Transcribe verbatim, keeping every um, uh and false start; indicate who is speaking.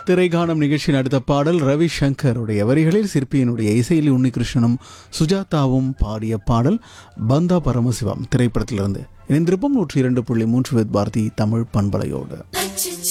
Speaker 1: திரைகாணும் நிகழ்ச்சியின் அடுத்த பாடல் ரவி சங்கருடைய வரிகளில் சிற்பியினுடைய இசையில் உன்னிகிருஷ்ணனும் சுஜாதாவும் பாடிய பாடல் பந்தா பரமசிவம் திரைப்படத்திலிருந்து. இணைந்திருப்போம் நூற்றி இரண்டு புள்ளி மூன்று வித் பாரதி தமிழ் பண்பலையோடு.